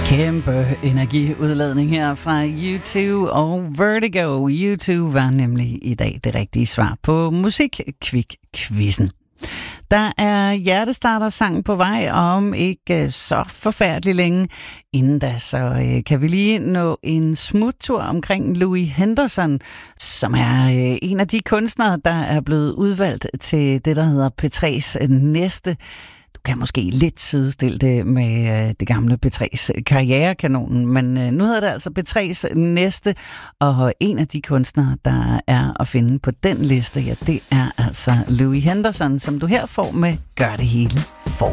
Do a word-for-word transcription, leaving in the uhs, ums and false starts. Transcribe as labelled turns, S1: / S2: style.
S1: Kæmpe energiudladning her fra U to og Vertigo. U to var nemlig i dag det rigtige svar på Musik-Kvik-quizzen. Der er hjertestarter-sang på vej om ikke så forfærdelig længe. Inden da så kan vi lige nå en smuttur omkring Louis Henderson, som er en af de kunstnere, der er blevet udvalgt til det, der hedder P tre's næste. Du kan måske lidt sidestille det med øh, det gamle P tre's karrierekanonen, men øh, nu hedder det altså P tre's næste, og en af de kunstnere, der er at finde på den liste, ja, det er altså Louis Henderson, som du her får med Gør det hele for.